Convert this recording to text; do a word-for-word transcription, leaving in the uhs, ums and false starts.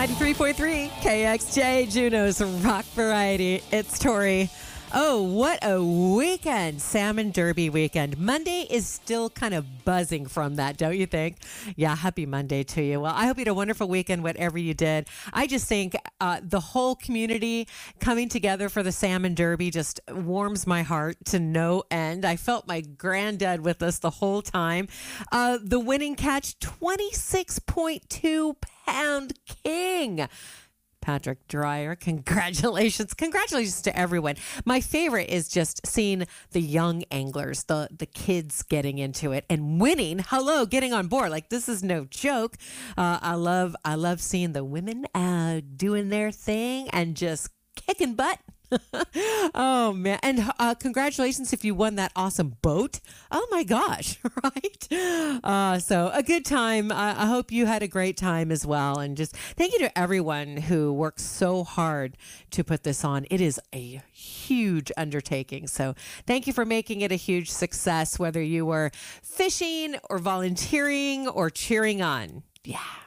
ninety-three point three K X J, Juneau's Rock Variety. It's Tori. Oh, what a weekend. Salmon Derby weekend. Monday is still kind of buzzing from that, don't you think? Yeah, happy Monday to you. Well, I hope you had a wonderful weekend, whatever you did. I just think uh, the whole community coming together for the Salmon Derby just warms my heart to no end. I felt my granddad with us the whole time. Uh, the winning catch, twenty-six point two pound king. Patrick Dreyer, congratulations. Congratulations to everyone. My favorite is just seeing the young anglers, the, the kids getting into it and winning. Hello, getting on board. Like, this is no joke. Uh, I love I love seeing the women uh, doing their thing and just kicking butt. Oh, man. And uh, congratulations if you won that awesome boat. Oh, my gosh. Right? Uh, so a good time. Uh, I hope you had a great time as well. And just thank you to everyone who works so hard to put this on. It is a huge undertaking. So thank you for making it a huge success, whether you were fishing or volunteering or cheering on. Yeah.